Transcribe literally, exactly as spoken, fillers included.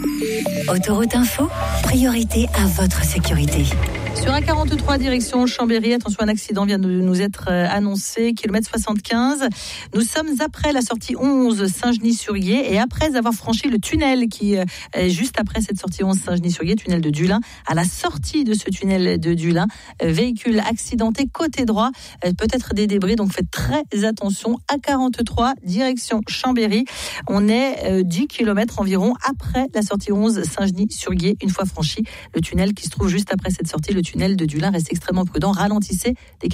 Autoroute Info, priorité à votre sécurité. Sur A quarante-trois, direction Chambéry, attention, un accident vient de nous être annoncé, kilomètre soixante-quinze. Nous sommes après la sortie onze Saint-Genis-sur-Guiers et après avoir franchi le tunnel qui est juste après cette sortie onze Saint-Genis-sur-Guiers, tunnel de Dulin. À la sortie de ce tunnel de Dulin, véhicule accidenté côté droit, peut-être des débris, donc faites très attention. A quarante-trois, direction Chambéry. On est dix kilomètres environ après la sortie onze Saint-Genis-sur-Guiers, une fois franchi le tunnel qui se trouve juste après cette sortie, le tunnel de Dulin. Restez extrêmement prudent, ralentissez dès